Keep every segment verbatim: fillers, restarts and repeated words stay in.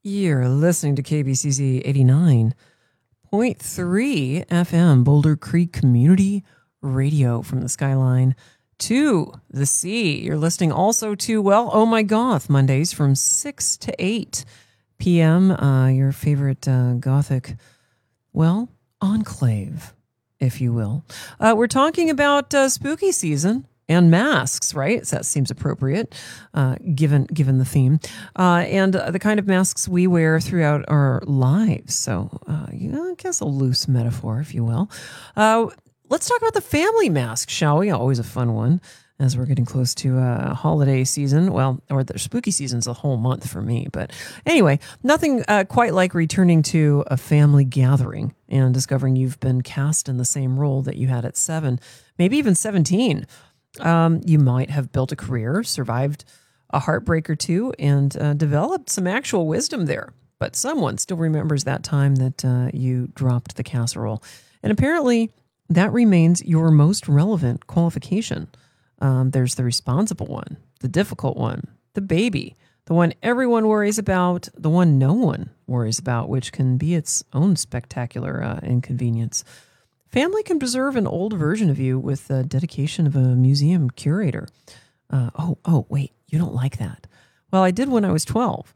You're listening to K B C Z eighty-nine point three F M, Boulder Creek Community Radio, from the skyline to the sea. You're listening also to, well, Oh My Goth, Mondays from six to eight p.m., uh, your favorite uh, Gothic, well, enclave, if you will. Uh, we're talking about uh, spooky season and masks, right? So that seems appropriate, uh, given given the theme, uh, and uh, the kind of masks we wear throughout our lives. So, uh, yeah, I guess a loose metaphor, if you will. Uh, let's talk about the family mask, shall we? Always a fun one, as we're getting close to uh, holiday season. Well, or the spooky season's a whole month for me. But anyway, nothing uh, quite like returning to a family gathering and discovering you've been cast in the same role that you had at seven, maybe even seventeen. Um, you might have built a career, survived a heartbreak or two, and uh, developed some actual wisdom there. But someone still remembers that time that uh, you dropped the casserole. And apparently, that remains your most relevant qualification. Um, there's the responsible one, the difficult one, the baby, the one everyone worries about, the one no one worries about, which can be its own spectacular uh, inconvenience. Family can preserve an old version of you with the dedication of a museum curator. Uh, oh, oh, wait, you don't like that. Well, I did when I was twelve.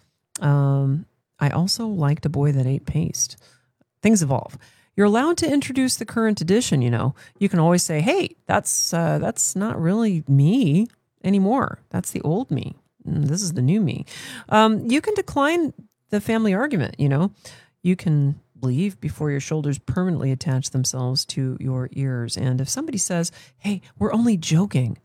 Um, I also liked a boy that ate paste. Things evolve. You're allowed to introduce the current edition, you know. You can always say, hey, that's uh, that's not really me anymore. That's the old me. This is the new me. Um, you can decline the family argument, you know. You can leave before your shoulders permanently attach themselves to your ears. And if somebody says, hey, we're only joking,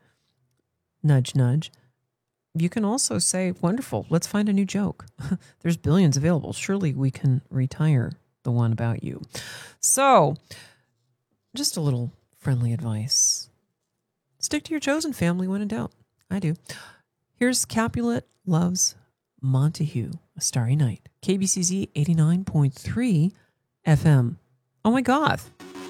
nudge, nudge, you can also say, wonderful, let's find a new joke. There's billions available. Surely we can retire the one about you. So, just a little friendly advice. Stick to your chosen family when in doubt. I do. Here's Capulet Loves Montague, A Starry Night. K B C Z eighty-nine point three F M. Oh my God.